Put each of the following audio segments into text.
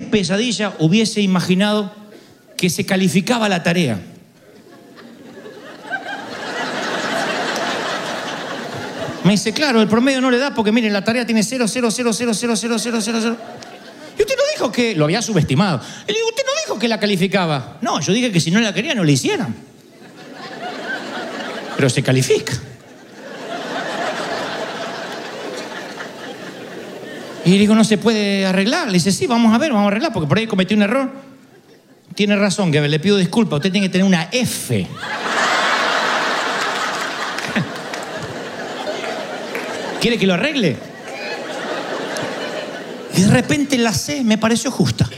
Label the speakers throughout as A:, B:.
A: pesadilla hubiese imaginado que se calificaba la tarea. Me dice, claro, el promedio no le da porque, miren, la tarea tiene 0,000000000. Y usted no dijo que... Lo había subestimado. Y le digo, usted no dijo que la calificaba. No, yo dije que si no la quería no la hicieran. Pero se califica. Y le digo, ¿no se puede arreglar? Le dice, sí, vamos a ver, vamos a arreglar, porque por ahí cometí un error. Tiene razón, que le pido disculpas. Usted tiene que tener una F. ¿Quiere que lo arregle? Y de repente la C me pareció justa.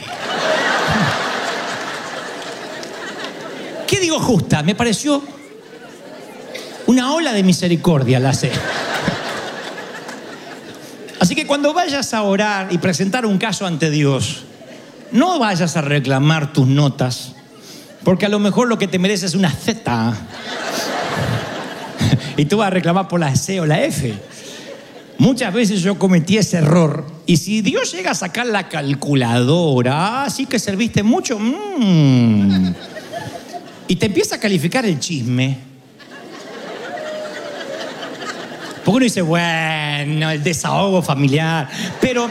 A: ¿Qué digo justa? Me pareció una ola de misericordia la C. Así que cuando vayas a orar y presentar un caso ante Dios, no vayas a reclamar tus notas, porque a lo mejor lo que te mereces es una Z. Y tú vas a reclamar por la C o la F. Muchas veces yo cometí ese error. Y si Dios llega a sacar la calculadora, sí que serviste mucho. Y te empieza a calificar el chisme. Porque uno dice, bueno, el desahogo familiar. Pero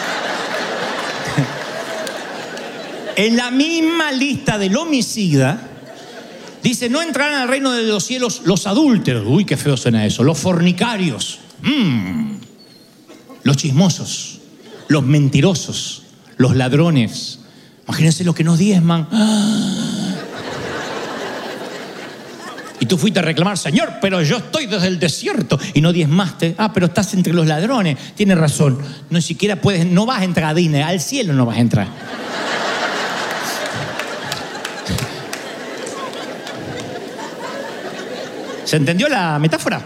A: en la misma lista del homicida, dice, no entrarán al reino de los cielos los adúlteros. Uy, qué feo suena eso. Los fornicarios. Los chismosos, los mentirosos, los ladrones. Imagínense los que nos diezman. Y tú fuiste a reclamar, Señor, pero yo estoy desde el desierto y no diezmaste. Pero estás entre los ladrones. Tienes razón. No siquiera puedes, no vas a entrar a Disney, al cielo no vas a entrar. ¿Se entendió la metáfora?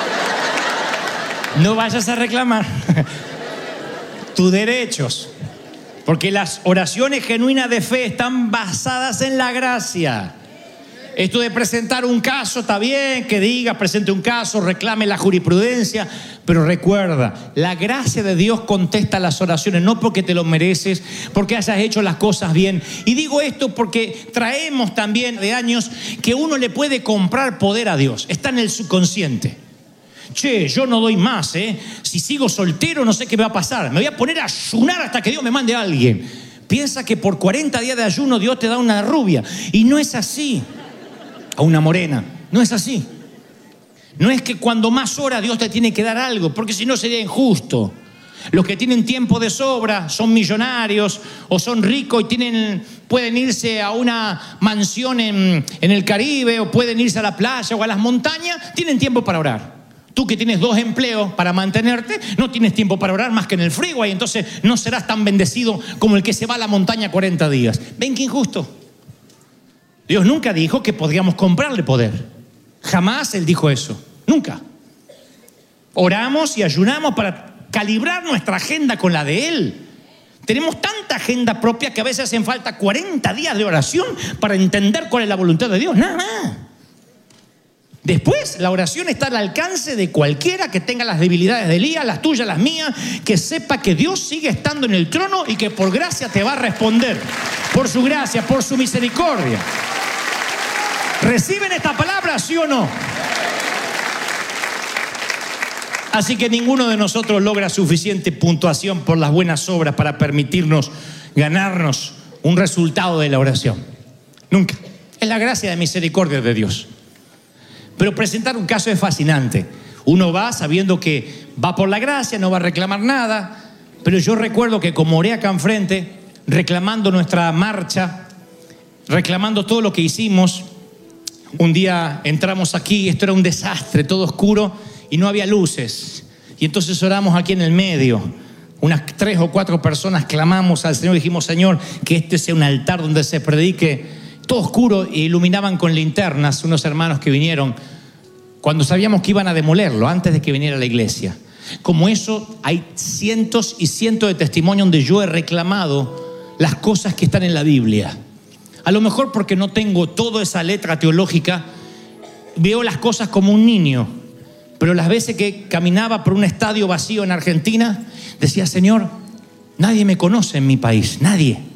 A: No vayas a reclamar tus derechos, porque las oraciones genuinas de fe están basadas en la gracia. Esto de presentar un caso, está bien, que diga, presente un caso, reclame la jurisprudencia, pero recuerda, la gracia de Dios contesta las oraciones, no porque te lo mereces, porque hayas hecho las cosas bien. Y digo esto porque traemos también de años que uno le puede comprar poder a Dios, está en el subconsciente. Che, yo no doy más, Si sigo soltero no sé qué va a pasar. Me voy a poner a ayunar hasta que Dios me mande a alguien. Piensa que por 40 días de ayuno Dios te da una rubia. Y no es así. A una morena. No es así. No es que cuando más ora Dios te tiene que dar algo, porque si no sería injusto. Los que tienen tiempo de sobra son millonarios o son ricos y pueden irse a una mansión en el Caribe, o pueden irse a la playa o a las montañas, tienen tiempo para orar. Tú que tienes 2 empleos para mantenerte, no tienes tiempo para orar más que en el freeway, entonces no serás tan bendecido como el que se va a la montaña 40 días. ¿Ven qué injusto? Dios nunca dijo que podríamos comprarle poder. Jamás Él dijo eso. Nunca. Oramos y ayunamos para calibrar nuestra agenda con la de Él. Tenemos tanta agenda propia que a veces hacen falta 40 días de oración para entender cuál es la voluntad de Dios. Nada más. Después, la oración está al alcance de cualquiera que tenga las debilidades de Elías, las tuyas, las mías, que sepa que Dios sigue estando en el trono y que por gracia te va a responder. Por su gracia, por su misericordia. ¿Reciben esta palabra, sí o no? Así que ninguno de nosotros logra suficiente puntuación por las buenas obras para permitirnos ganarnos un resultado de la oración. Nunca. Es la gracia de misericordia de Dios. Pero presentar un caso es fascinante. Uno va sabiendo que va por la gracia, no va a reclamar nada. Pero yo recuerdo que como oré acá enfrente, reclamando nuestra marcha, reclamando todo lo que hicimos, un día entramos aquí, esto era un desastre, todo oscuro y no había luces. Y entonces oramos aquí en el medio. Unas 3 o 4 personas clamamos al Señor y dijimos, Señor, que este sea un altar donde se predique. Todo oscuro, e iluminaban con linternas unos hermanos que vinieron cuando sabíamos que iban a demolerlo antes de que viniera la iglesia. Como eso, hay cientos y cientos de testimonios donde yo he reclamado las cosas que están en la Biblia. A lo mejor porque no tengo toda esa letra teológica, veo las cosas como un niño. Pero las veces que caminaba por un estadio vacío en Argentina, decía, Señor, nadie me conoce en mi país, nadie.